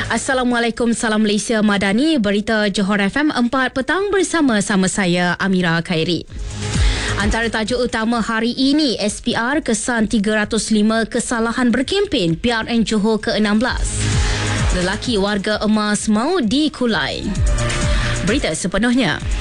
Assalamualaikum, salam Malaysia Madani. Berita Johor FM 4 petang bersama saya Amira Khairi. Antara tajuk utama hari ini, SPR kesan 305 kesalahan berkempen PRN Johor ke-16. Lelaki warga emas maut dikulai. Berita sepenuhnya.